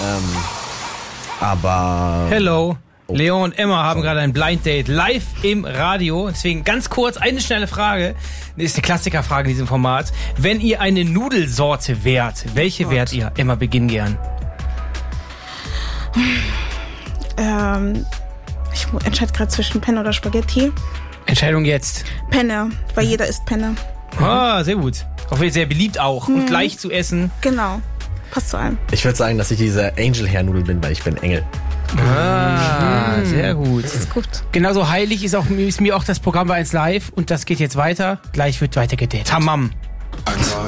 Aber... Hello. Leon und Emma haben gerade ein Blind Date live im Radio. Deswegen ganz kurz eine schnelle Frage. Das ist eine Klassikerfrage in diesem Format. Wenn ihr eine Nudelsorte wärt, welche wärt ihr? Emma, beginn gern. Ich entscheide gerade zwischen Penne oder Spaghetti. Entscheidung jetzt. Penne, weil jeder isst Penne. Ah, sehr gut. Auf jeden Fall sehr beliebt auch und leicht zu essen. Genau, passt zu allem. Ich würde sagen, dass ich dieser Angel-Hair-Nudel bin, weil ich bin Engel. Ah, sehr gut. Das ist gut. Genauso heilig ist mir auch das Programm bei 1 Live und das geht jetzt weiter. Gleich wird weiter gedatet. Tamam. I caught